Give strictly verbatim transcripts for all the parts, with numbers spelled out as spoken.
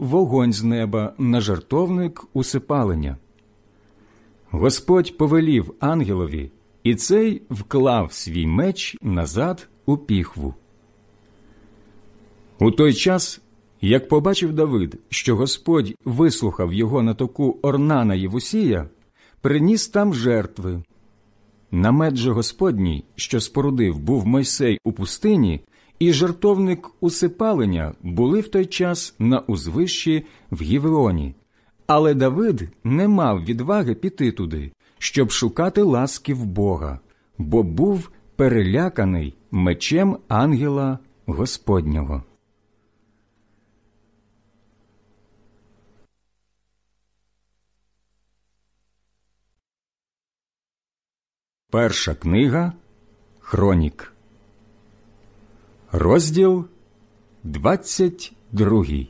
вогонь з неба на жертовник усипалення. Господь повелів ангелові, і цей вклав свій меч назад у піхву. У той час, як побачив Давид, що Господь вислухав його на току Орнана Євусія, приніс там жертви. Намет же Господній, що спорудив був Мойсей у пустині, і жертовник усипалення були в той час на узвищі в Гівеоні. Але Давид не мав відваги піти туди, щоб шукати ласки в Бога, бо був переляканий мечем ангела Господнього. Перша книга Хронік, розділ двадцять другий.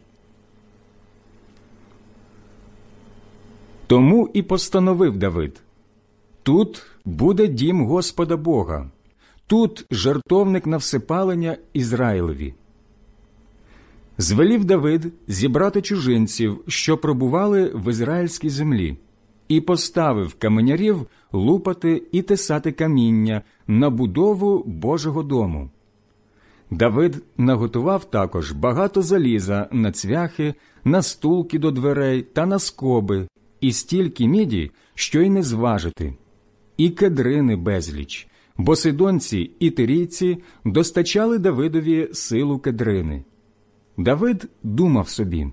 Тому і постановив Давид: тут буде дім Господа Бога, тут жертовник на всипалення Ізраїлеві. Звелів Давид зібрати чужинців, що пробували в ізраїльській землі, і поставив каменярів лупати і тесати каміння на будову Божого дому. Давид наготував також багато заліза на цвяхи, на стулки до дверей та на скоби, і стільки міді, що й не зважити, і кедрини безліч, бо сидонці і тирійці достачали Давидові силу кедрини. Давид думав собі: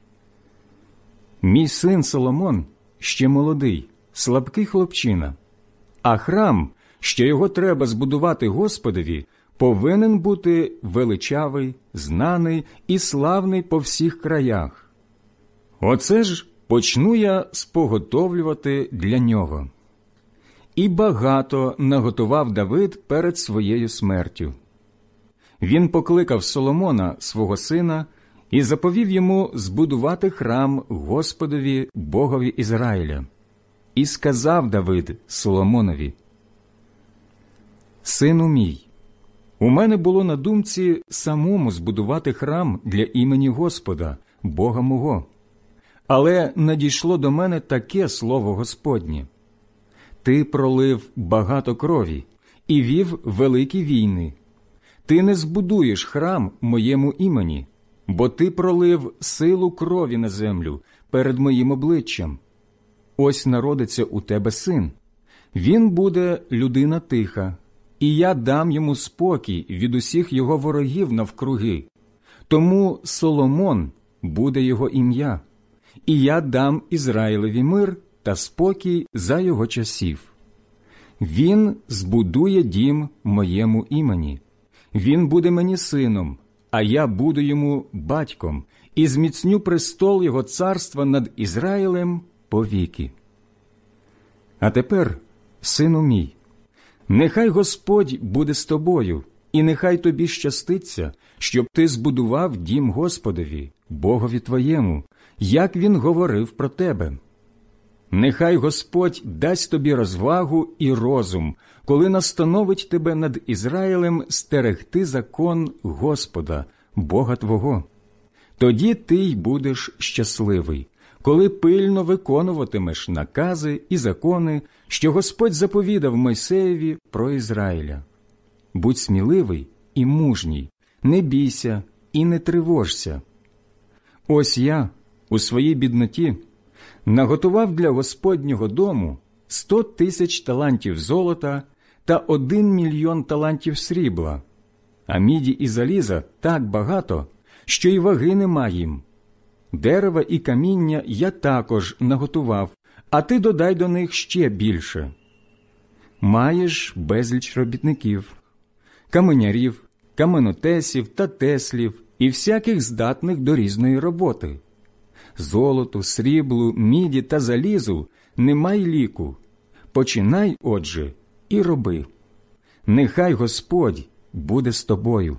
«Мій син Соломон ще молодий, слабкий хлопчина, а храм, що його треба збудувати Господові, повинен бути величавий, знаний і славний по всіх краях. Оце ж почну я споготовлювати для нього». І багато наготував Давид перед своєю смертю. Він покликав Соломона, свого сина, і заповів йому збудувати храм Господові, Богові Ізраїля. І сказав Давид Соломонові: «Сину мій, у мене було на думці самому збудувати храм для імені Господа, Бога мого. Але надійшло до мене таке слово Господнє: ти пролив багато крові і вів великі війни. Ти не збудуєш храм моєму імені, бо ти пролив силу крові на землю перед моїм обличчям. Ось народиться у тебе син. Він буде людина тиха, і я дам йому спокій від усіх його ворогів навкруги. Тому Соломон буде його ім'я, і я дам Ізраїлеві мир та спокій за його часів. Він збудує дім моєму імені. Він буде мені сином, а я буду йому батьком, і зміцню престол його царства над Ізраїлем повіки. А тепер, сину мій, нехай Господь буде з тобою, і нехай тобі щаститься, щоб ти збудував дім Господові, Богові твоєму, як він говорив про тебе. Нехай Господь дасть тобі розвагу і розум, коли настановить тебе над Ізраїлем стерегти закон Господа, Бога твого. Тоді ти й будеш щасливий, коли пильно виконуватимеш накази і закони, що Господь заповідав Мойсеєві про Ізраїля. Будь сміливий і мужній, не бійся і не тривожся. Ось я, у своїй бідноті, наготував для Господнього дому сто тисяч талантів золота та один мільйон талантів срібла, а міді і заліза так багато, що й ваги нема їм. Дерева і каміння я також наготував, а ти додай до них ще більше. Маєш безліч робітників, каменярів, каменотесів та теслів і всяких здатних до різної роботи. Золоту, сріблу, міді та залізу немає ліку. Починай, отже, і роби. Нехай Господь буде з тобою».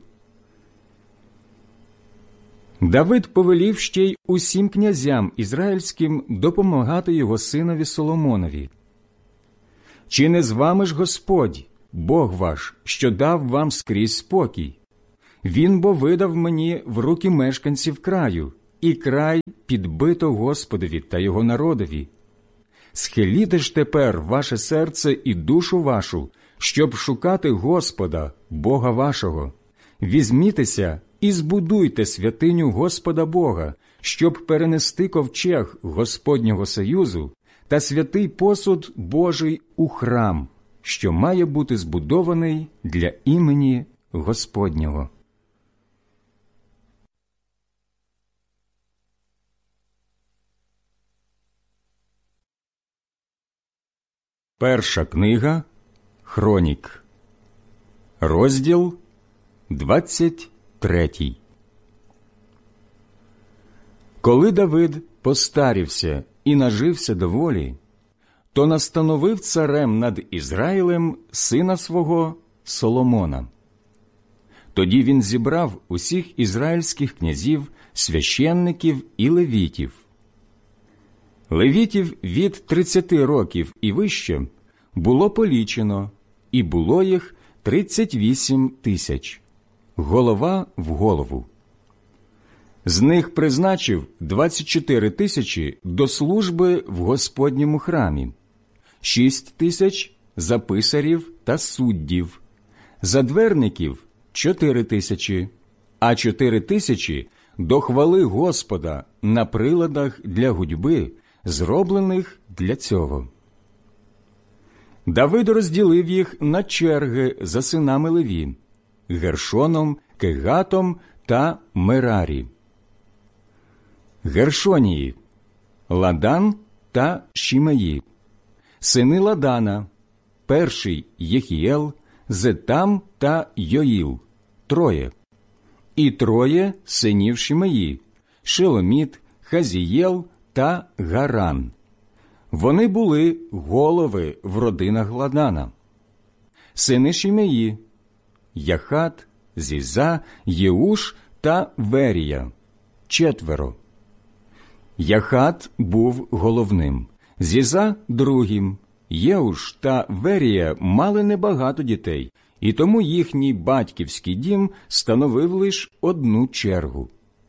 Давид повелів ще й усім князям ізраїльським допомагати його синові Соломонові. «Чи не з вами ж Господь, Бог ваш, що дав вам скрізь спокій? Він бо видав мені в руки мешканців краю, і край підбито Господові та його народові. Схиліте ж тепер ваше серце і душу вашу, щоб шукати Господа, Бога вашого. Візьмітеся і збудуйте святиню Господа Бога, щоб перенести ковчег Господнього союзу та святий посуд Божий у храм, що має бути збудований для імені Господнього. Перша книга Хронік, розділ двадцять третій. Коли Давид постарівся і нажився доволі, то настановив царем над Ізраїлем сина свого Соломона. Тоді він зібрав усіх ізраїльських князів, священників і левітів. Левітів від тридцяти років і вище було полічено, і було їх тридцять вісім тисяч, голова в голову. З них призначив двадцять чотири тисячі до служби в Господньому храмі, шість тисяч за писарів та суддів, за дверників – чотири тисячі, а чотири тисячі до хвали Господа на приладах для гудьби, зроблених для цього. Давид розділив їх на черги за синами Леві – Гершоном, Кегатом та Мерарі. Гершонії – Ладан та Шімеї. Сини Ладана – перший Єхієл, Зетам та Йоїл – троє. І троє синів Шімеї – Шеломіт, Хазієл та Гаран. Вони були голови в родинах Ладана. Сини Шімеї – Яхат, Зіза, Єуш та Верія – четверо. Яхат був головним, Зіза – другим. Єуш та Верія мали небагато дітей, і тому їхній батьківський дім становив лише одну чергу.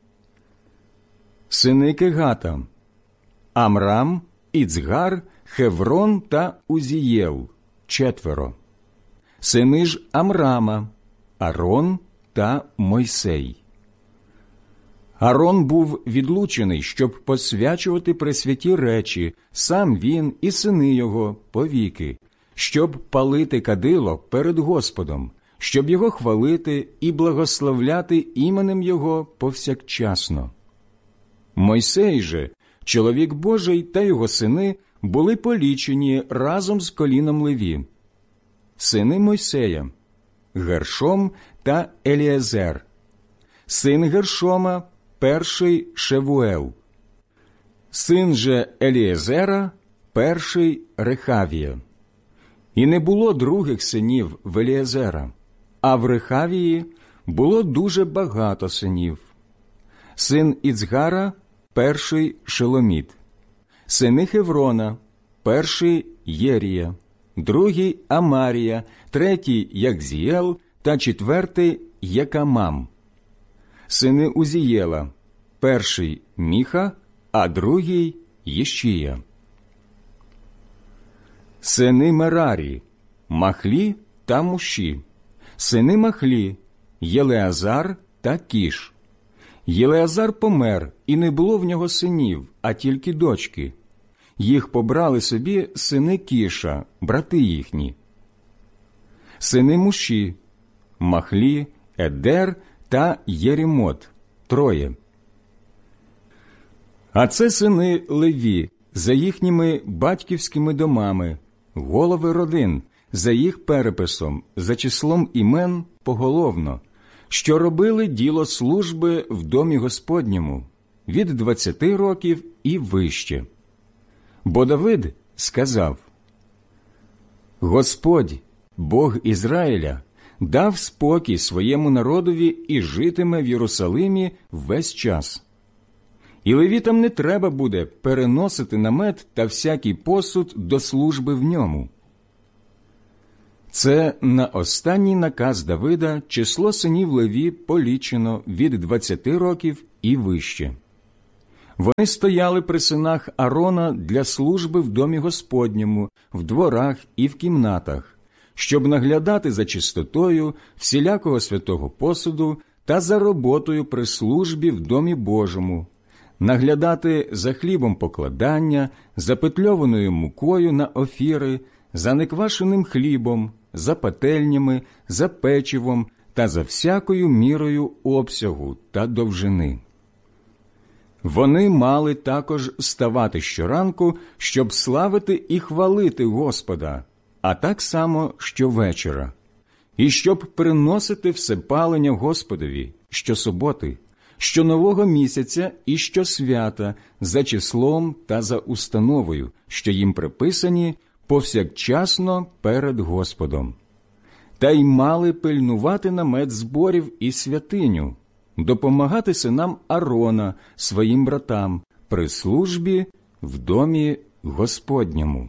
Сини Кегата – Амрам, Іцгар, Хеврон та Узієл – четверо. Сини ж Амрама – Арон та Мойсей. Арон був відлучений, щоб посвячувати пресвяті речі, сам він і сини його повіки, щоб палити кадило перед Господом, щоб його хвалити і благословляти іменем його повсякчасно. Мойсей же, чоловік Божий та його сини були полічені разом з коліном Леві. Сини Мойсея – Гершом та Еліезер. Син Гершома – перший Шевуел. Син же Еліезера – перший Рехавія. І не було других синів в Еліезера, а в Рехавії було дуже багато синів. Син Іцгара – перший Шеломіт. Сини Хеврона – перший Єрія, другий Амарія, третій Якзієл та четвертий Єкамам. Сини Узієла – перший Міха, а другий Єшія. Сини Мерарі – Махлі та Муші. Сини Махлі – Єлеазар та Кіш. Єлеазар помер, і не було в нього синів, а тільки дочки. Їх побрали собі сини Кіша, брати їхні. Сини Муші – Махлі, Едер та Єрімот – троє. А це сини Леві за їхніми батьківськими домами, голови родин, за їх переписом, за числом імен поголовно, що робили діло служби в домі Господньому від двадцяти років і вище. Бо Давид сказав: «Господь, Бог Ізраїля, дав спокій своєму народові і житиме в Єрусалимі весь час. І левітам не треба буде переносити намет та всякий посуд до служби в ньому». Це на останній наказ Давида число синів Леві полічено від двадцяти років і вище. Вони стояли при синах Аарона для служби в домі Господньому, в дворах і в кімнатах, щоб наглядати за чистотою всілякого святого посуду та за роботою при службі в домі Божому, наглядати за хлібом покладання, за петльованою мукою на офіри, за неквашеним хлібом, за пательнями, за печивом та за всякою мірою обсягу та довжини. Вони мали також ставати щоранку, щоб славити і хвалити Господа, а так само щовечора, і щоб приносити всепалення Господові щосуботи, щонового місяця і щосвята за числом та за установою, що їм приписані повсякчасно перед Господом. Та й мали пильнувати намет зборів і святиню, допомагати синам Аарона, своїм братам, при службі в домі Господньому.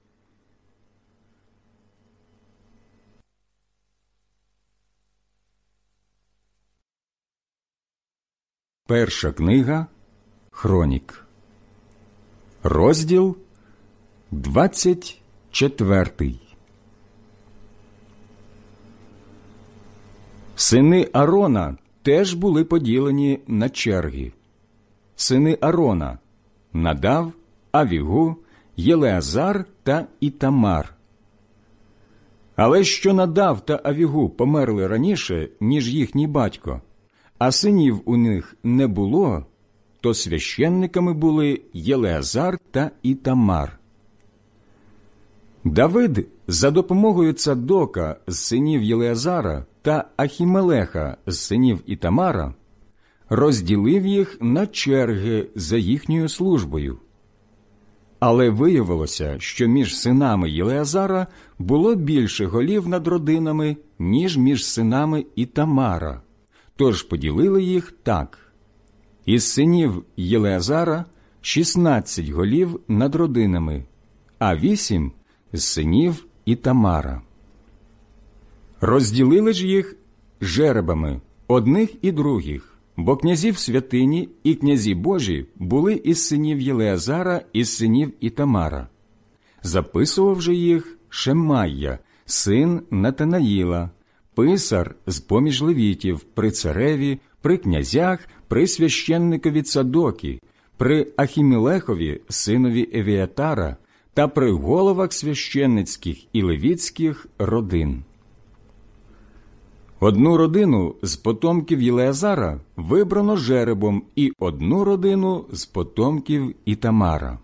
Перша книга Хронік, розділ двадцять четвертий. Сини Аарона теж були поділені на черги. Сини Аарона – Надав, Авігу, Єлеазар та Ітамар. Але що Надав та Авігу померли раніше, ніж їхній батько, а синів у них не було, то священниками були Єлеазар та Ітамар. Давид за допомогою Цадока з синів Єлеазара та Ахімелеха з синів Ітамара розділив їх на черги за їхньою службою. Але виявилося, що між синами Єлеазара було більше голів над родинами, ніж між синами Ітамара, тож поділили їх так. Із синів Єлеазара шістнадцять голів над родинами, а вісім – з синів Ітамара. Розділили ж їх жеребами одних і других, бо князі в святині і князі Божі були із синів Єлеазара і з синів Ітамара. Записував же їх Шеммайя, син Натанаїла, писар з-поміж левітів, при цареві, при князях, при священникові Цадокі, при Ахімелехові, синові Евіатара, та при головах священницьких і левітських родин. Одну родину з потомків Єлеазара вибрано жеребом і одну родину з потомків Ітамара.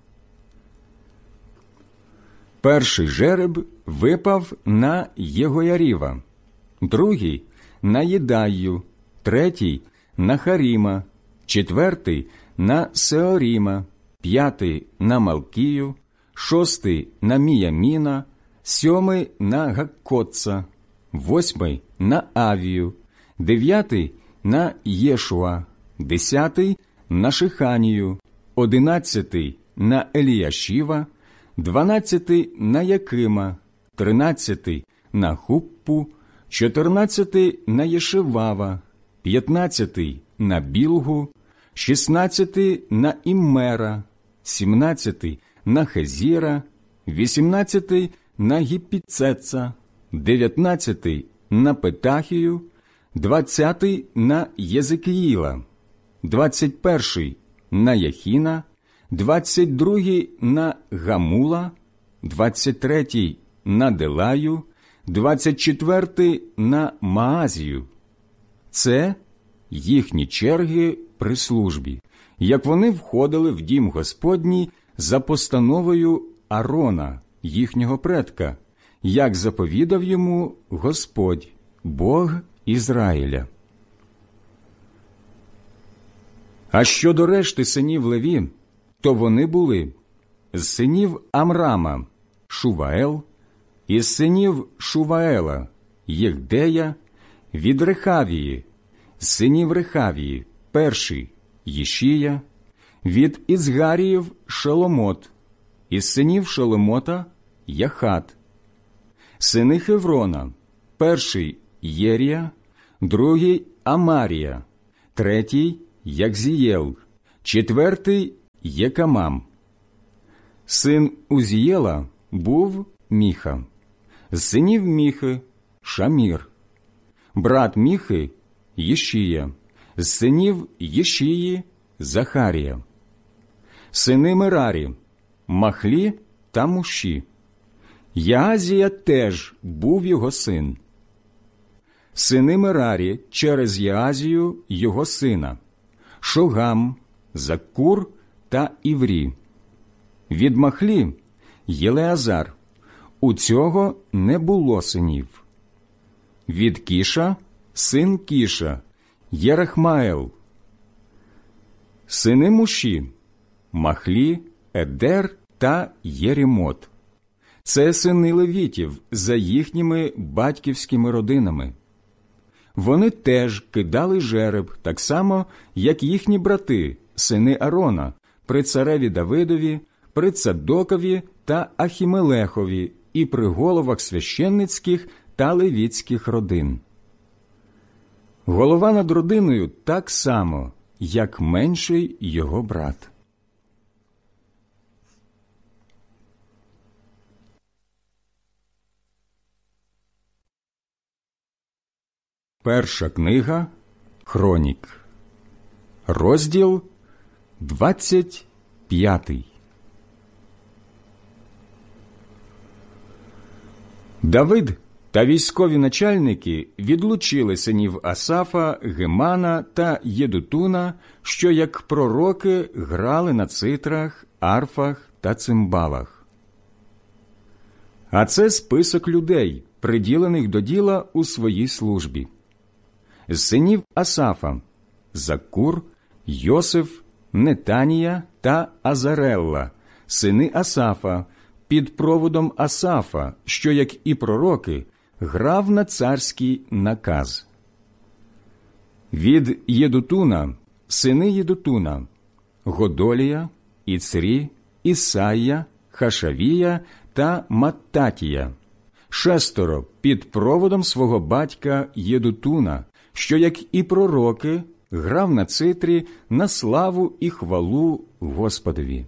Перший жереб випав на Єгояріва, другий – на Єдаю, третій – на Харіма, четвертий – на Сеоріма, п'ятий – на Малкію, шостий – на Міяміна, сьомий – на Гаккоца, восьмий – на Авію, дев'ятий – на Єшуа, десятий – на Шиханію, одинадцятий – на Еліяшіва, дванадцятий – на Якима, тринадцятий – на Хуппу, чотирнадцятий – на Єшевава, п'ятнадцятий – на Білгу, шістнадцятий – на Іммера, сімнадцятий – на Хезіра, вісімнадцятий – на Гіппіцеца, дев'ятнадцятий – на Петахію, двадцятий – на Єзекіїла, двадцять перший – на Яхіна, двадцять другий – на Гамула, двадцять третій – на Делаю, двадцять четвертий – на Маазію. Це їхні черги при службі, як вони входили в дім Господній за постановою Аарона, їхнього предка, як заповідав йому Господь, Бог Ізраїля. А щодо решти синів Леві, то вони були з синів Амрама – Шуваел, із синів Шуваела – Єхдея, від Рехавії, з синів Рехавії – перший – Єшія, від Ізгаріїв – Шеломот, із синів Шеломота – Яхат, сини Хеврона – перший – Єрія, другий – Амарія, третій – Якзієл, четвертий – Єкамам. Син Узієла був Міха. З синів Міхи – Шамір. Брат Міхи – Єшія. З синів Єшії – Захарія. Сини Мерарі – Махлі та Муші. Яазія теж був його син. Сини Мерарі через Яазію його сина – Шогам, Закур та Іврі. Від Махлі – Єлеазар. У цього не було синів. Від Кіша – син Кіша, Єрахмаел. Сини Муші – Махлі, Едер та Єрімот. Це сини левітів за їхніми батьківськими родинами. Вони теж кидали жереб, так само, як їхні брати, сини Арона, при цареві Давидові, при Цадокові та Ахімелехові і при головах священницьких та левітських родин. Голова над родиною так само, як менший його брат. Перша книга Хронік, розділ двадцять п'ятий. Давид та військові начальники відлучили синів Асафа, Гемана та Єдутуна, що як пророки грали на цитрах, арфах та цимбалах. А це список людей, приділених до діла у своїй службі. З синів Асафа – Закур, Йосиф, Нетанія та Азарелла, сини Асафа, під проводом Асафа, що, як і пророки, грав на царський наказ. Від Єдутуна – сини Єдутуна – Годолія, Іцрі, Ісайя, Хашавія та Маттатія, шестеро під проводом свого батька Єдутуна, що, як і пророки, грав на цитрі на славу і хвалу Господові.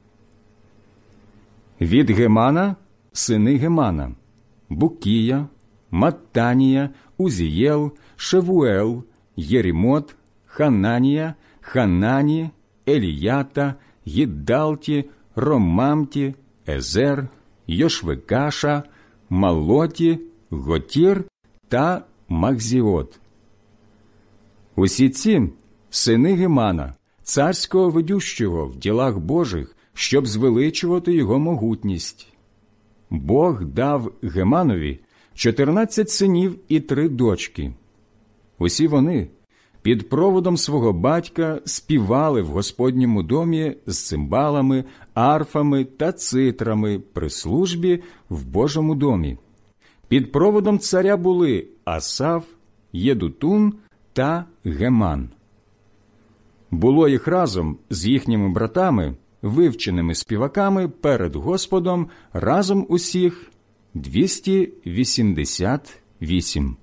Від Гемана – сини Гемана – Букія, Маттанія, Узієл, Шевуел, Єрімот, Хананія, Ханані, Еліята, Гіддалті, Ромамті, Езер, Йошвекаша, Малоті, Готір та Махзіот. Усі ці – сини Гемана, царського ведющого в ділах Божих, щоб звеличувати його могутність. Бог дав Геманові чотирнадцять синів і три дочки. Усі вони під проводом свого батька співали в Господньому домі з цимбалами, арфами та цитрами при службі в Божому домі. Під проводом царя були Асаф, Єдутун та Геман. Було їх разом з їхніми братами, вивченими співаками перед Господом, разом усіх двісті вісімдесят вісім.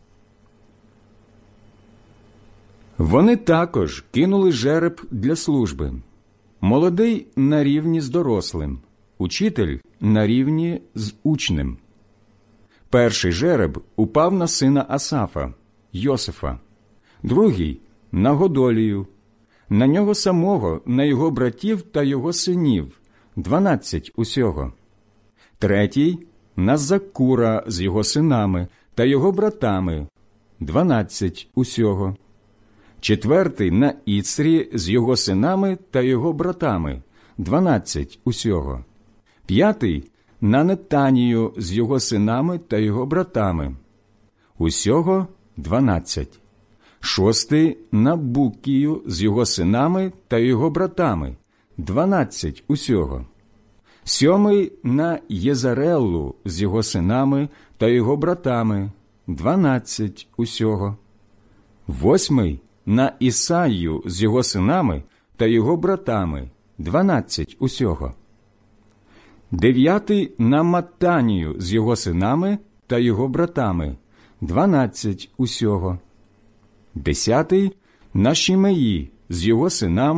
Вони також кинули жереб для служби. Молодий на рівні з дорослим, учитель на рівні з учнем. Перший жереб упав на сина Асафа, Йосифа, другий – на Годолію, на нього самого, на його братів та його синів, дванадцять усього. Третій – на Закура з його синами та його братами, дванадцять усього. Четвертий – на Іцрі з його синами та його братами, дванадцять усього. П'ятий – на Нетанію з його синами та його братами, усього дванадцять. Шостий – на Букію з його синами та його братами, дванадцять усього. Сьомий – на Єзареллу з його синами та його братами, дванадцять усього. Восьмий – на Ісаю з його синами та його братами, дванадцять усього. Дев'ятий – на Маттанію з його синами та його братами, дванадцять усього. Десятий – на Шімеї з його синами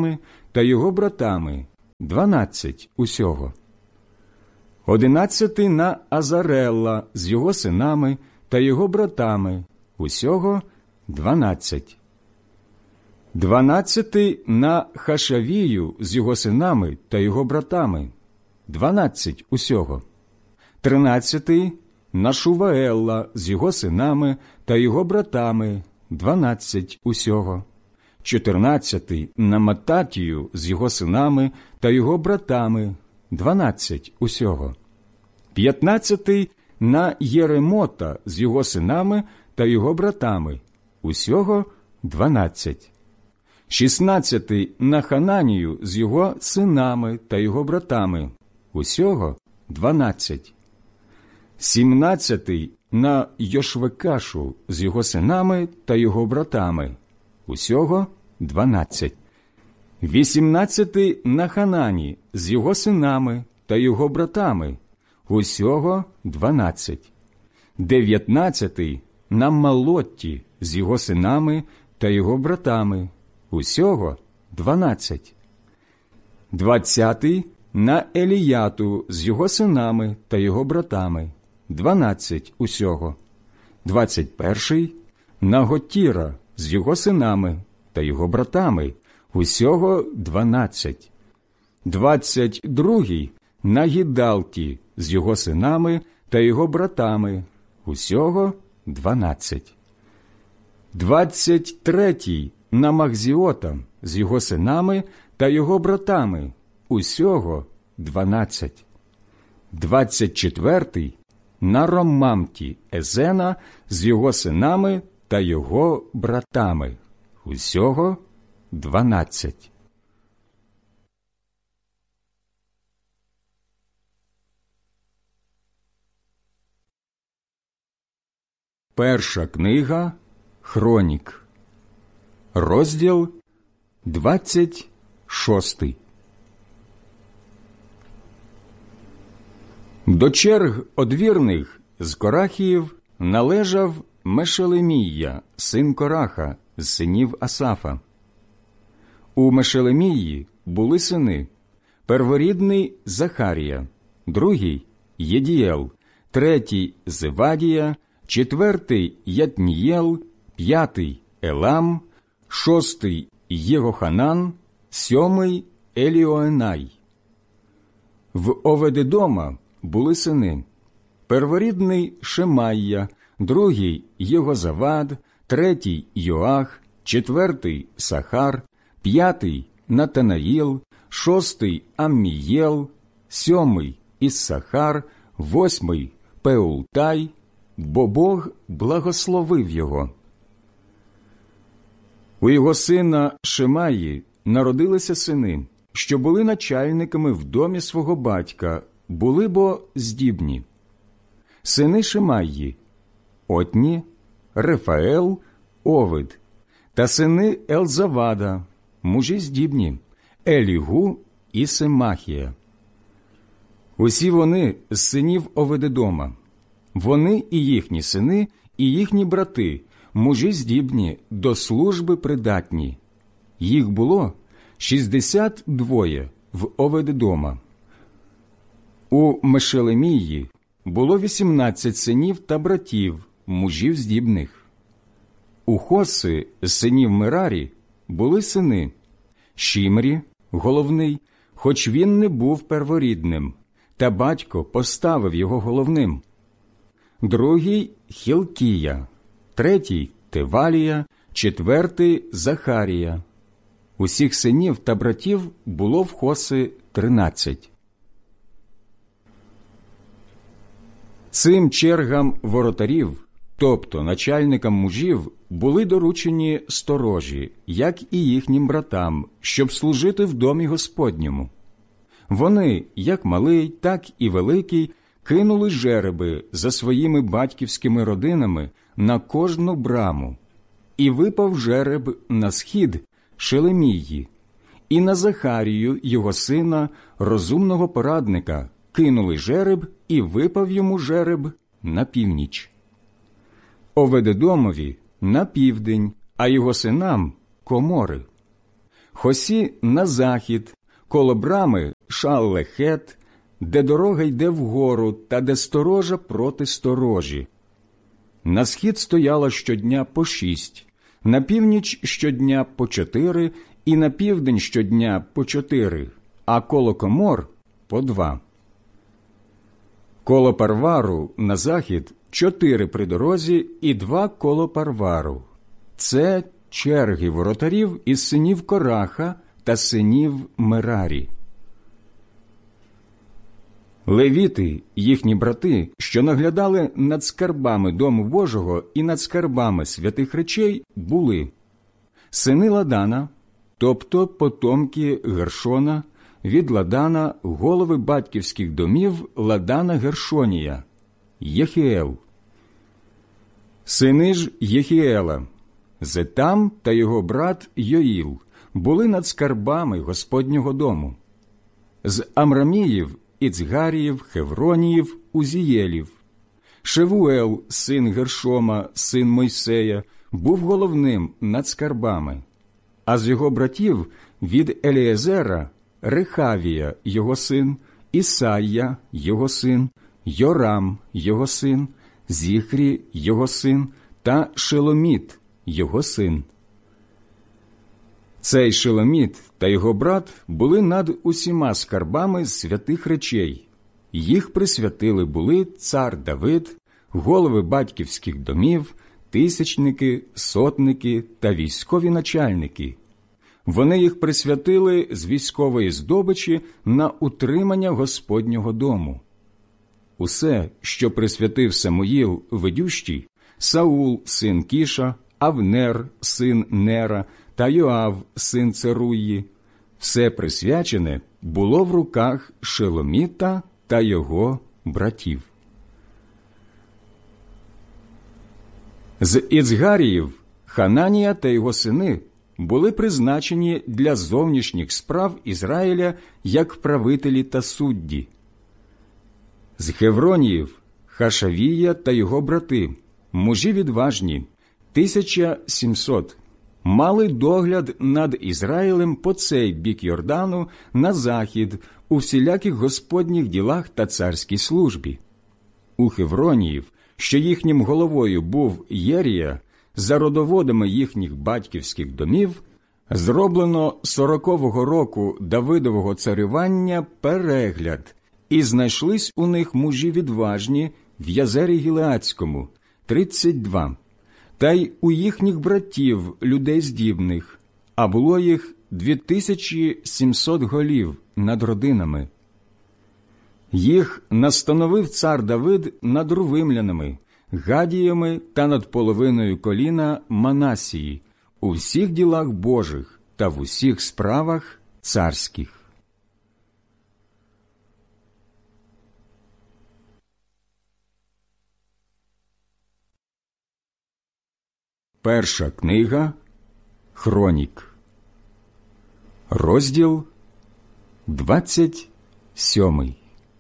та його братами – дванадцять усього. Одинадцятий на Азарелла з його синами та його братами – усього дванадцять. Дванадцятий на Хашавію з його синами та його братами – дванадцять усього. Тринадцятий на Шуваелла з його синами та його братами – дванадцять усього. Чотирнадцятий на Мататію з його синами та його братами – дванадцять усього. П'ятнадцятий на Єремота з його синами та його братами – усього дванадцять. Шістнадцятий на Хананію з його синами та його братами – усього дванадцять. Сімнадцятий на Йошвекашу з його синами та його братами – усього дванадцять. Вісімнадцятий на Ханані з його синами та його братами – усього дванадцять. Дев'ятнадцятий на Малотті з його синами та його братами – усього дванадцять. Двадцятий на Еліяту з його синами та його братами – дванадцять усього. Двадцять перший на Готіра з його синами та його братами – усього дванадцять. Двадцять другий на Гідалті з його синами та його братами – усього дванадцять. Двадцять третій на Махзіота з його синами та його братами – усього дванадцять. Двадцять четвертий на Ромамті Езена з його синами та його братами – усього дванадцять. Перша книга Хронік, розділ двадцять шостий. До черг одвірних з Корахіїв належав Мешелемія, син Кораха, з синів Асафа. У Мешелемії були сини: перворідний Захарія, другий Єдієл, третій Зевадія, четвертий Ятнієл, п'ятий Елам, шостий Єгоханан, сьомий Еліоенай. В Оведедома були сини: перворідний Шемайя, другий Єгозавад, третій Йоах, четвертий Сахар, п'ятий Натанаїл, шостий Аммієл, сьомий Іссахар, восьмий Пеултай, бо Бог благословив його. У його сина Шемаї народилися сини, що були начальниками в домі свого батька, були бо здібні. Сини Шемаї – Отні, Рефаел, Овид, та сини Елзавада – мужі здібні, Елігу і Семахія. Усі вони з синів Оведедома. Вони і їхні сини, і їхні брати, мужі здібні, до служби придатні. Їх було шістдесят двоє в Оведедома. У Мешелемії було вісімнадцять синів та братів, мужів здібних. У Хоси, синів Мерарі, були сини: Шімрі, головний, хоч він не був перворідним, та батько поставив його головним. Другий – Хілкія, третій – Тевалія, четвертий – Захарія. Усіх синів та братів було в Хоси тринадцять. Цим чергам воротарів, тобто начальникам мужів, були доручені сторожі, як і їхнім братам, щоб служити в домі Господньому. Вони, як малий, так і великий, кинули жереби за своїми батьківськими родинами на кожну браму. І випав жереб на схід Шелемії, і на Захарію, його сина, розумного порадника, кинули жереб, і випав йому жереб на північ. Оведедомові – на південь, а його синам – комори. Хосі на захід, коло брами Шаллехет, де дорога йде вгору та де сторожа проти сторожі. На схід стояло щодня по шість, на північ щодня по чотири і на південь щодня по чотири, а коло комор – по два. Коло Парвару на захід – чотири при дорозі і два коло Парвару. Це черги воротарів із синів Кораха та синів Мерарі. Левіти, їхні брати, що наглядали над скарбами Дому Божого і над скарбами святих речей, були сини Ладана, тобто потомки Гершона, від Ладана голови батьківських домів Ладана Гершонія, Єхіел. Сини ж Єхіела, Зетам та його брат Йоїл, були над скарбами Господнього дому. З Амраміїв, Іцгаріїв, Хевроніїв, Узієлів. Шевуел, син Гершома, син Мойсея, був головним над скарбами. А з його братів від Елієзера Рехавія, його син, Ісайя, його син, Йорам, його син, Зіхрі, його син, та Шеломіт, його син. Цей Шеломіт та його брат були над усіма скарбами святих речей. Їх присвятили були цар Давид, голови батьківських домів, тисячники, сотники та військові начальники. Вони їх присвятили з військової здобичі на утримання Господнього дому. Усе, що присвятив Самуїл ведющий, Саул, син Кіша, Авнер, син Нера, та Йоав, син Церуї, все присвячене було в руках Шеломіта та його братів. З Іцгаріїв Хананія та його сини були призначені для зовнішніх справ Ізраїля як правителі та судді. З Хевроніїв Хашавія та його брати, мужі відважні, тисяча сімсот, мали догляд над Ізраїлем по цей бік Йордану на захід у всіляких господніх ділах та царській службі. У Хевроніїв, що їхнім головою був Єрія, за родоводами їхніх батьківських домів, зроблено сорокового року Давидового царювання перегляд, і знайшлись у них мужі відважні в Язері Гілеадському, тридцять два, та й у їхніх братів людей здібних, а було їх дві тисячі сімсот голів над родинами. Їх настановив цар Давид над рувимлянами, гадіями та над половиною коліна Манасії у всіх ділах Божих та в усіх справах царських. Перша книга Хронік, розділ двадцять сьомий.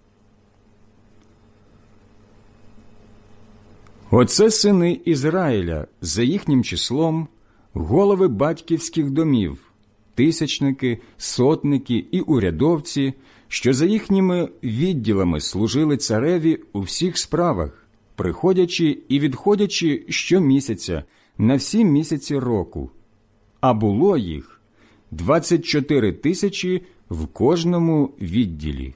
Оце сини Ізраїля за їхнім числом, голови батьківських домів, тисячники, сотники і урядовці, що за їхніми відділами служили цареві у всіх справах, приходячи і відходячи щомісяця на всі місяці року. А було їх двадцять чотири тисячі в кожному відділі.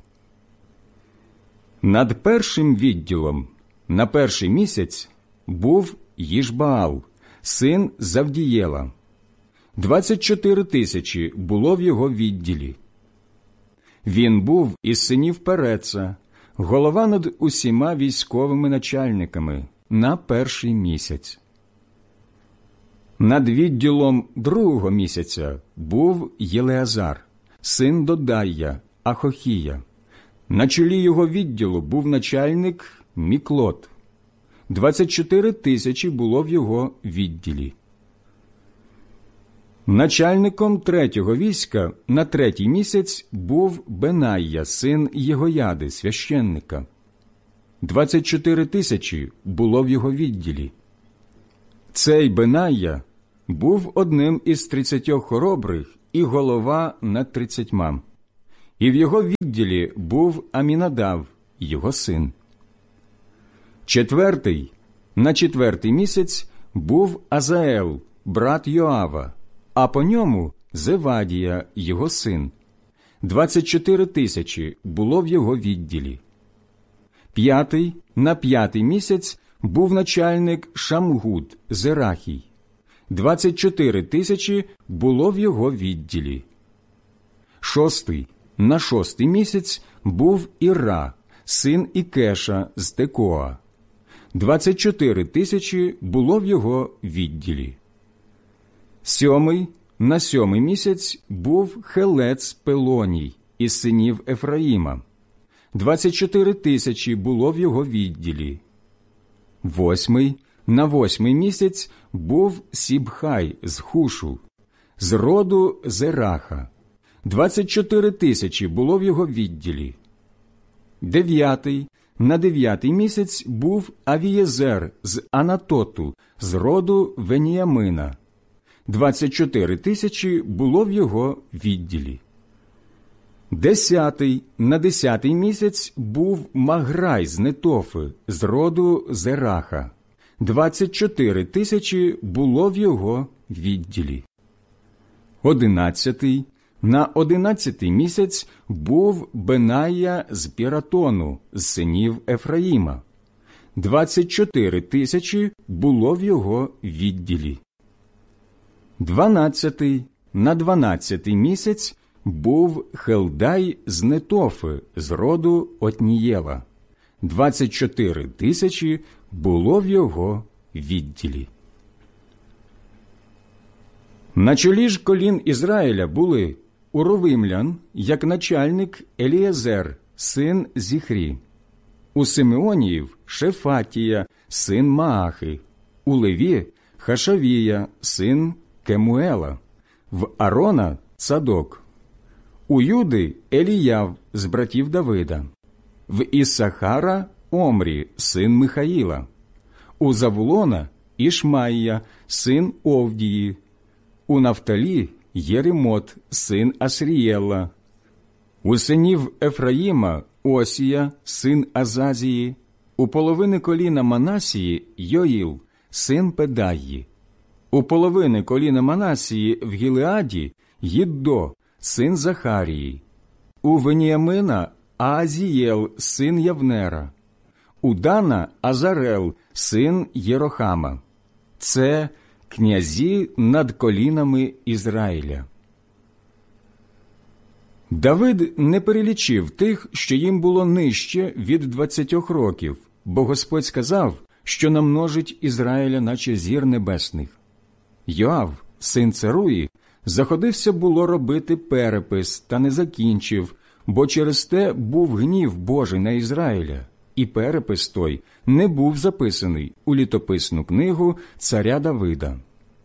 Над першим відділом на перший місяць був Їшбаал, син Завдієла. Двадцять чотири тисячі було в його відділі. Він був із синів Переца, голова над усіма військовими начальниками на перший місяць. Над відділом другого місяця був Єлеазар, син Додая, Ахохія. На чолі його відділу був начальник Міклот. Двадцять чотири тисячі було в його відділі. Начальником третього війська на третій місяць був Бенайя, син Єгояди, священника. Двадцять чотири тисячі було в його відділі. Цей Бенайя був одним із тридцятьох хоробрих і голова над тридцятьма. І в його відділі був Амінадав, його син. Четвертий, на четвертий місяць, був Азаел, брат Йоава, а по ньому Зевадія, його син. Двадцять чотири тисячі було в його відділі. П'ятий, на п'ятий місяць, був начальник Шамгуд, Зерахій. Двадцять чотири тисячі було в його відділі. Шостий, на шостий місяць, був Іра, син Ікеша з Текоа. Двадцять чотири тисячі було в його відділі. Сьомий, на сьомий місяць, був Хелец Пелоній із синів Ефраїма. Двадцять чотири тисячі було в його відділі. Восьмий, на восьмий місяць, був Сібхай з Хушу, з роду Зераха. Двадцять чотири тисячі було в його відділі. Дев'ятий, на дев'ятий місяць, був Авієзер з Анатоту, з роду Веніямина. Двадцять чотири тисячі було в його відділі. Десятий, на десятий місяць, був Маграй з Нетофи, з роду Зераха. Двадцять чотири тисячі було в його відділі. Одинадцятий, на одинадцятий місяць, був Бенаїя з Піратону, з синів Ефраїма. Двадцять чотири тисячі було в його відділі. Дванадцятий, на дванадцятий місяць, був Хелдай з Нетофи, з роду Отнієла. Двадцять чотири тисячі було в його відділі. На чолі ж колін Ізраїля були у Ровимлян, як начальник Елієзер, син Зіхрі, у Симеоніїв Шефатія, син Маахи, у Леві Хашавія, син Кемуела, в Арона Цадок, у Юди Еліяв з братів Давида, в Іссахара Омрі, син Михаїла, у Завулона Ішмаїя, син Овдії, у Нафталі Єремот, син Асрієла, у синів Ефраїма Осія, син Азазії, у половини коліна Манасії Йоїл, син Педаї, у половини коліна Манасії в Гілеаді Їддо, син Захарії, у Веніямина Аазієл, син Явнера, у Дана Азарел, син Єрохама. Це князі над колінами Ізраїля. Давид не перелічив тих, що їм було нижче від двадцятьох років, бо Господь сказав, що намножить Ізраїля, наче зір небесних. Йоав, син Церуї, заходився було робити перепис, та не закінчив, бо через те був гнів Божий на Ізраїля, і перепис той не був записаний у літописну книгу царя Давида.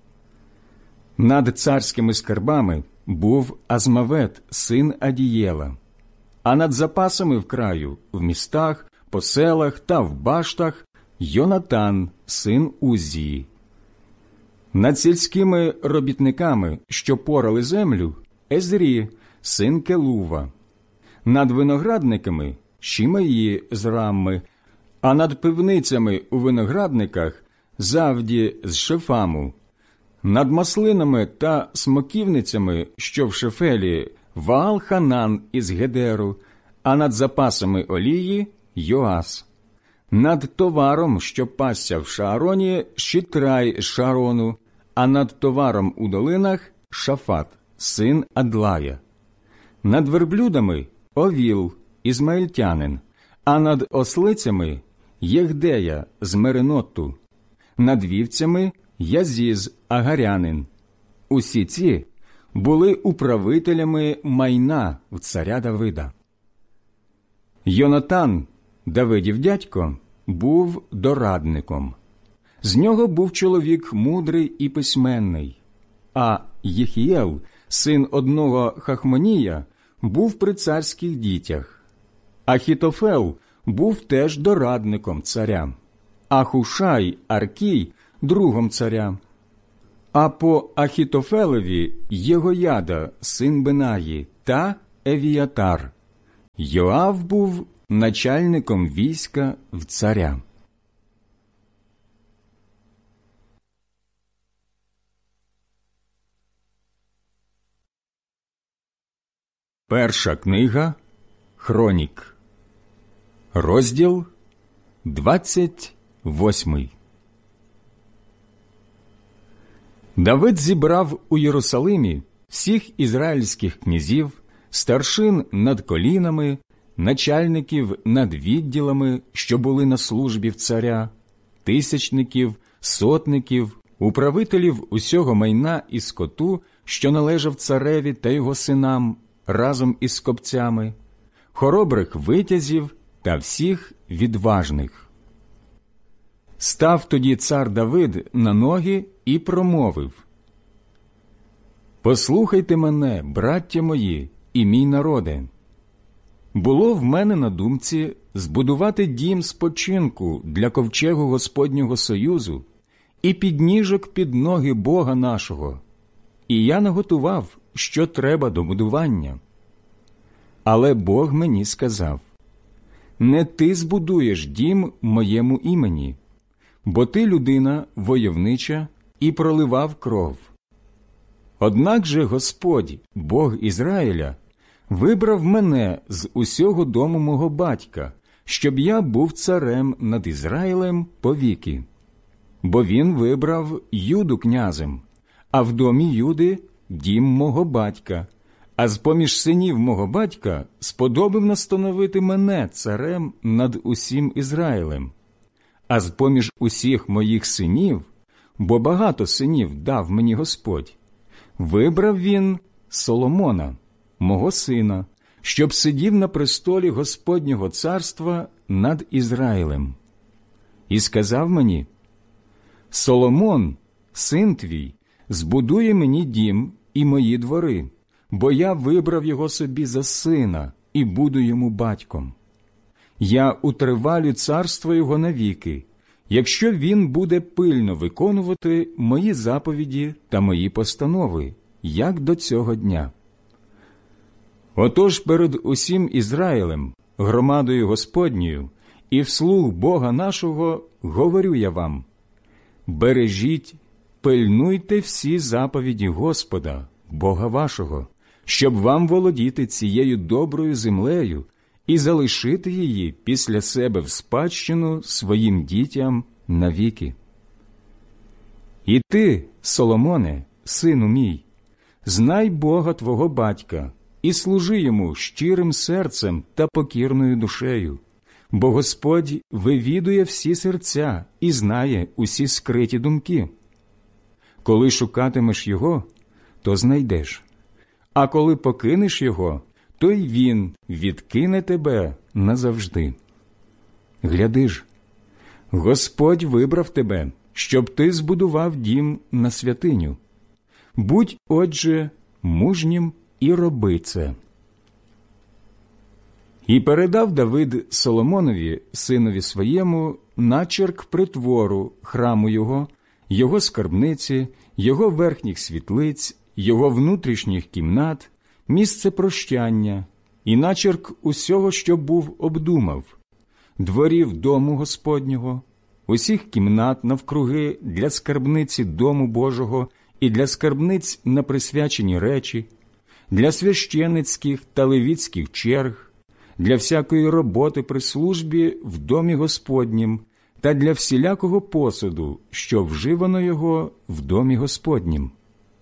Над царськими скарбами був Азмавет, син Адієла, а над запасами в краю, в містах, по селах та в баштах Йонатан, син Уззії. Над сільськими робітниками, що порали землю, Езрі, син Келува. Над виноградниками Шімеї з Рамми, а над пивницями у виноградниках Завді з Шефаму. Над маслинами та смоківницями, що в Шефелі, Ваал-Ханан із Гедеру, а над запасами олії Йоас. Над товаром, що пасся в Шаароні, Шітрай з Шаарону, а над товаром у долинах Шафат, син Адлая. Над верблюдами Овіл, ізмаїльтянин, а над ослицями Єгдея з Меренотту, над вівцями Язіз агарянин. Усі ці були управителями майна в царя Давида. Йонатан, Давидів дядько, був дорадником. З нього був чоловік мудрий і письменний, а Єхієл, син одного Хахмонія, був при царських дітях. Ахітофел був теж дорадником царя, а Хушай Аркій – другом царя. А по Ахітофелеві Єгояда, син Бенаї, та Евіятар. Йоав був начальником війська в царя. Перша книга Хронік, розділ двадцять восьмий. Давид зібрав у Єрусалимі всіх ізраїльських князів, старшин над колінами, начальників над відділами, що були на службі в царя, тисячників, сотників, управителів усього майна і скоту, що належав цареві та його синам, разом із скопцями, хоробрих витязів та всіх відважних. Став тоді цар Давид на ноги і промовив: «Послухайте мене, браття мої і мій народе. Було в мене на думці збудувати дім спочинку для ковчегу Господнього союзу і підніжок під ноги Бога нашого, і я наготував, що треба до будування. Але Бог мені сказав: не ти збудуєш дім моєму імені, бо ти людина войовнича і проливав кров. Однак же Господь, Бог Ізраїля, вибрав мене з усього дому мого батька, щоб я був царем над Ізраїлем повіки. Бо він вибрав Юду князем, а в домі Юди – дім мого батька, а з-поміж синів мого батька сподобав настановити мене царем над усім Ізраїлем. А з-поміж усіх моїх синів, бо багато синів дав мені Господь, вибрав він Соломона, мого сина, щоб сидів на престолі Господнього царства над Ізраїлем. І сказав мені: Соломон, син твій, збудує мені дім і мої двори, бо я вибрав його собі за сина і буду йому батьком. Я утривалю царство його навіки, якщо він буде пильно виконувати мої заповіді та мої постанови, як до цього дня. Отож перед усім Ізраїлем, громадою Господньою, і вслух Бога нашого говорю я вам: бережіть, пильнуйте всі заповіді Господа, Бога вашого, щоб вам володіти цією доброю землею і залишити її після себе в спадщину своїм дітям навіки. І ти, Соломоне, сину мій, знай Бога твого батька і служи йому щирим серцем та покірною душею, бо Господь вивідує всі серця і знає усі скриті думки. Коли шукатимеш його, то знайдеш, а коли покинеш його, то й він відкине тебе назавжди. Гляди ж, Господь вибрав тебе, щоб ти збудував дім на святиню. Будь, отже, мужнім і роби це». І передав Давид Соломонові, синові своєму, начерк притвору храму його, його скарбниці, його верхніх світлиць, його внутрішніх кімнат, місце прощання і начерк усього, що був обдумав, дворів дому Господнього, усіх кімнат навкруги для скарбниці дому Божого і для скарбниць на присвячені речі, для священицьких та левіцьких черг, для всякої роботи при службі в домі Господнім та для всілякого посуду, що вживано його в домі Господнім.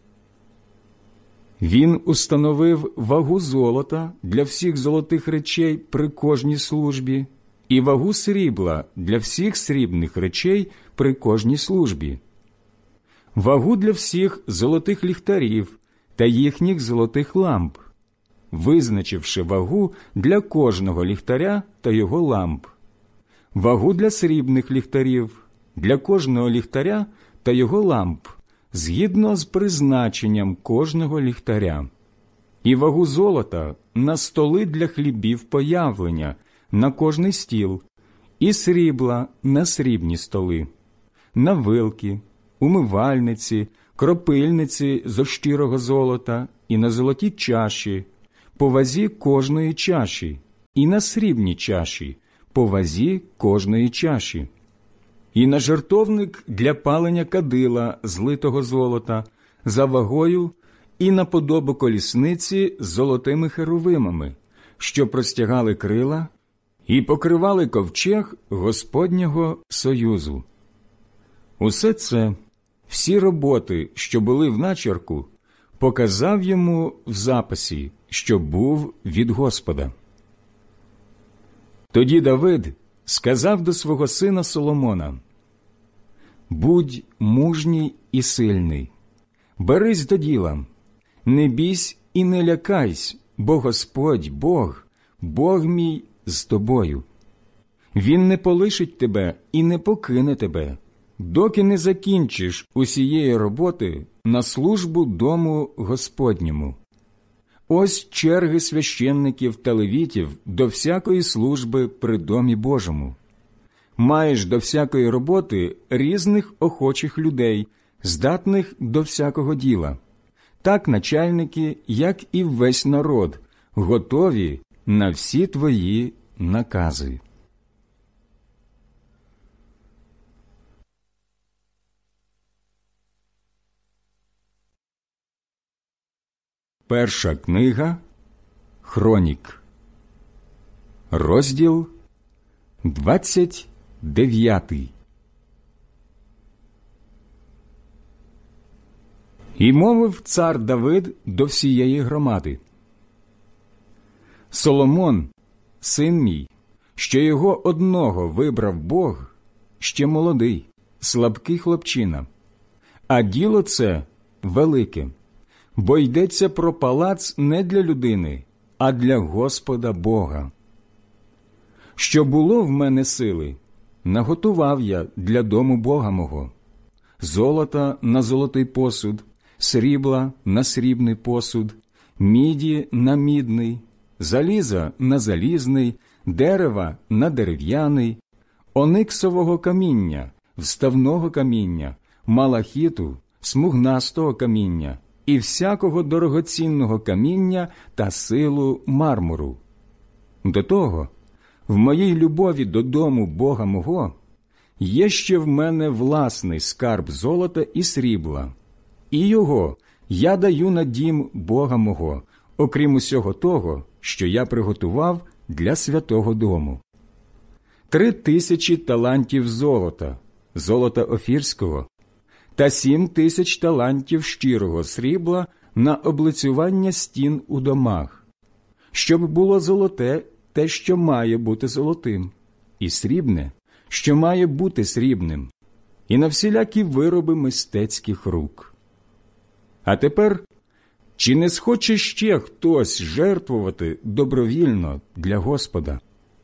Він установив вагу золота для всіх золотих речей при кожній службі і вагу срібла для всіх срібних речей при кожній службі, вагу для всіх золотих ліхтарів та їхніх золотих ламп, визначивши вагу для кожного ліхтаря та його ламп, вагу для срібних ліхтарів, для кожного ліхтаря та його ламп, згідно з призначенням кожного ліхтаря, і вагу золота на столи для хлібів появлення, на кожний стіл, і срібла на срібні столи, на вилки, умивальниці, кропильниці зо щирого золота, і на золоті чаші, по вазі кожної чаші, і на срібні чаші, по вазі кожної чаші, і на жертовник для палення кадила з литого золота, за вагою, і на подобу колісниці з золотими херовимами, що простягали крила, і покривали ковчег Господнього союзу. Усе це, всі роботи, що були в начерку, показав йому в записі, що був від Господа. Тоді Давид сказав до свого сина Соломона: «Будь мужній і сильний, берись до діла, не бійсь і не лякайсь, бо Господь Бог, Бог мій з тобою. Він не полишить тебе і не покине тебе, доки не закінчиш усієї роботи на службу дому Господньому. Ось черги священників та левітів до всякої служби при домі Божому. Маєш до всякої роботи різних охочих людей, здатних до всякого діла. Так начальники, як і весь народ, готові на всі твої накази». Перша книга Хронік, розділ двадцять дев'ятий. І мовив цар Давид до всієї громади: «Соломон, син мій, що його одного вибрав Бог, ще молодий, слабкий хлопчина, а діло це велике, бо йдеться про палац не для людини, а для Господа Бога. Що було в мене сили, наготував я для дому Бога мого: золота на золотий посуд, срібла на срібний посуд, міді на мідний, заліза на залізний, дерева на дерев'яний, ониксового каміння, вставного каміння, малахіту, смугнастого каміння і всякого дорогоцінного каміння та силу мармуру. До того, в моїй любові до дому Бога мого є ще в мене власний скарб золота і срібла, і його я даю на дім Бога мого, окрім усього того, що я приготував для святого дому. Три тисячі талантів золота, золота офірського, та сім тисяч талантів щирого срібла на облицювання стін у домах, щоб було золоте те, що має бути золотим, і срібне, що має бути срібним, і на всілякі вироби мистецьких рук. А тепер, чи не схоче ще хтось жертвувати добровільно для Господа?»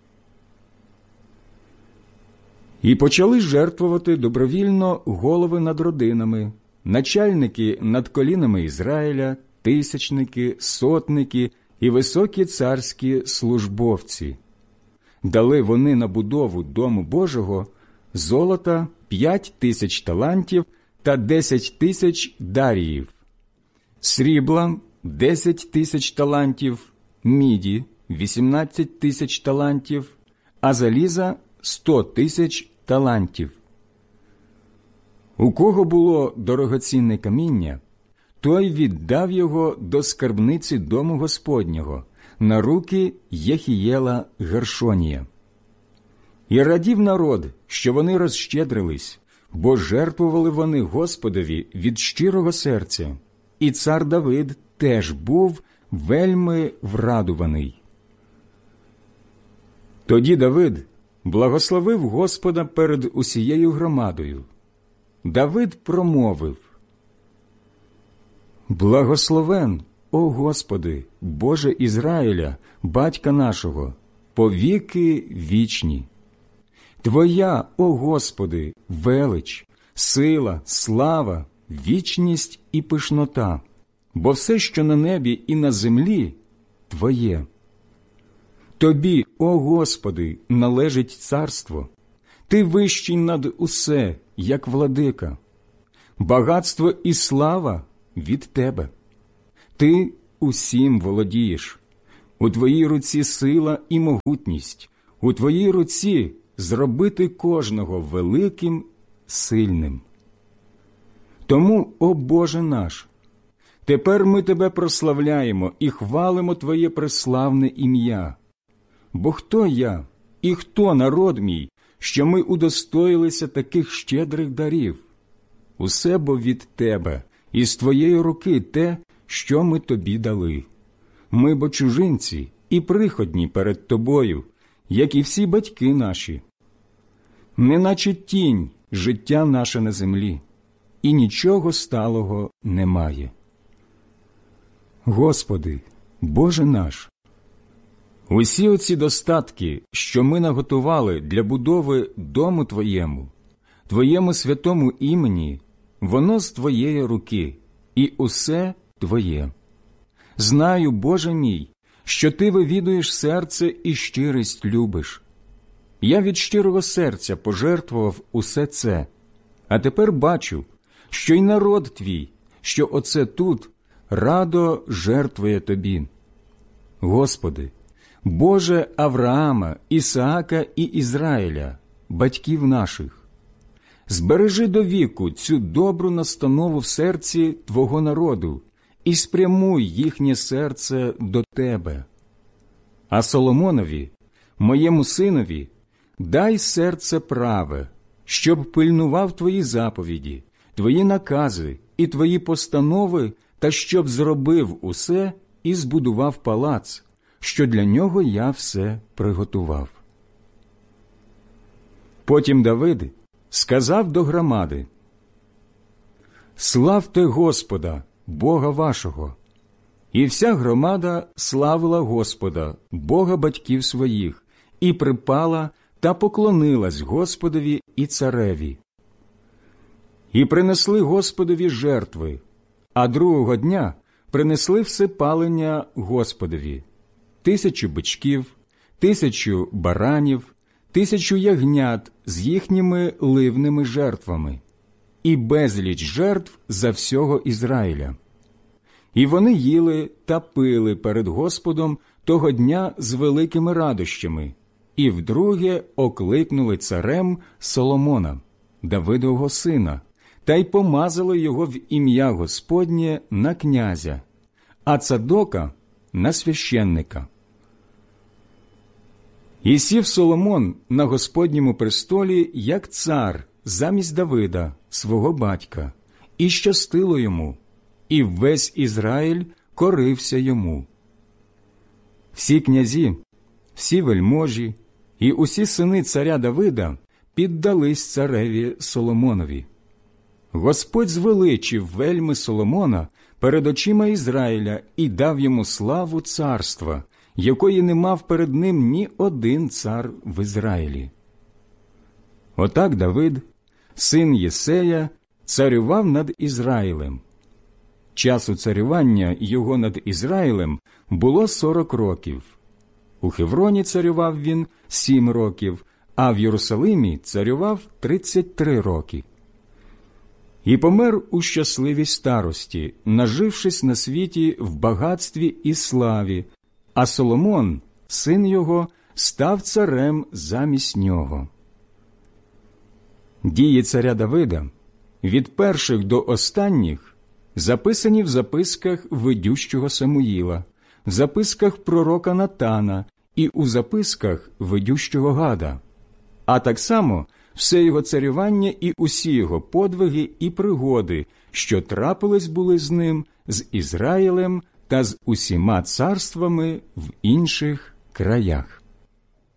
І почали жертвувати добровільно голови над родинами, начальники над колінами Ізраїля, тисячники, сотники і високі царські службовці. Дали вони на будову дому Божого золота п'ять тисяч талантів та десять тисяч даріїв, срібла десять тисяч талантів, міді вісімнадцять тисяч талантів, а заліза сто тисяч талантів. У кого було дорогоцінне каміння, той віддав його до скарбниці дому Господнього на руки Єхієла Гершонія. І радів народ, що вони розщедрились, бо жертвували вони Господові від щирого серця, і цар Давид теж був вельми врадуваний. Тоді Давид благословив Господа перед усією громадою. Давид промовив: «Благословен, о Господи, Боже Ізраїля, батька нашого, повіки вічні. Твоя, о Господи, велич, сила, слава, вічність і пишнота, бо все, що на небі і на землі, Твоє. Тобі, о Господи, належить царство, Ти вищий над усе, як владика. багатство і слава від тебе. Ти усім володієш. У твоїй руці сила і могутність, у твоїй руці зробити кожного великим, сильним. Тому, о Боже наш, тепер ми Тебе прославляємо і хвалимо Твоє преславне ім'я. Бо хто я і хто народ мій, що ми удостоїлися таких щедрих дарів? Усе бо від Тебе, і з Твоєї руки те, що ми Тобі дали. Ми бо чужинці і приходні перед Тобою, як і всі батьки наші. Неначе тінь життя наше на землі, і нічого сталого немає. Господи, Боже наш, усі оці достатки, що ми наготували для будови дому Твоєму, Твоєму святому імені, воно з Твоєї руки, і усе Твоє. Знаю, Боже мій, що Ти вивідуєш серце і щирість любиш. Я від щирого серця пожертвував усе це, а тепер бачу, що й народ Твій, що оце тут, радо жертвує Тобі. Господи, Боже Авраама, Ісаака і Ізраїля, батьків наших, збережи до віку цю добру настанову в серці Твого народу і спрямуй їхнє серце до Тебе. А Соломонові, моєму синові, дай серце праве, щоб пильнував Твої заповіді, Твої накази і Твої постанови, та щоб зробив усе і збудував палац, що для нього я все приготував. Потім Давид сказав до громади: «Славте Господа, Бога вашого!» І вся громада славила Господа, Бога батьків своїх, і припала та поклонилась Господові і цареві. І принесли Господові жертви, а другого дня принесли всепалення Господові: тисячу бичків, тисячу баранів, тисячу ягнят з їхніми ливними жертвами, і безліч жертв за всього Ізраїля. І вони їли та пили перед Господом того дня з великими радощами, і вдруге окликнули царем Соломона, Давидового сина, та й помазали його в ім'я Господнє на князя, а Цадока – на священника. І сів Соломон на Господньому престолі, як цар, замість Давида, свого батька, і щастило йому, і весь Ізраїль корився йому. Всі князі, всі вельможі і усі сини царя Давида піддались цареві Соломонові. Господь звеличив вельми Соломона перед очима Ізраїля і дав йому славу царства, якої не мав перед ним ні один цар в Ізраїлі. Отак Давид, син Єсея, царював над Ізраїлем. Часу царювання його над Ізраїлем було сорок років. У Хевроні царював він сім років, а в Єрусалимі царював тридцять три роки. І помер у щасливій старості, нажившись на світі в багатстві і славі, а Соломон, син його, став царем замість нього. Дії царя Давида, від перших до останніх, записані в записках ведющого Самуїла, в записках пророка Натана і у записках ведющого Гада, а так само все його царювання і усі його подвиги і пригоди, що трапились були з ним, з Ізраїлем та з усіма царствами в інших краях.